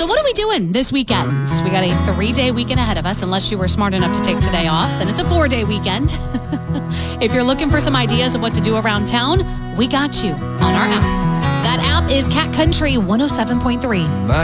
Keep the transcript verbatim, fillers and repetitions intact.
So what are we doing this weekend? We got a three-day weekend ahead of us. Unless you were smart enough to take today off, then it's a four-day weekend. If you're looking for some ideas of what to do around town, we got you on our app. That app is Cat Country one oh seven point three.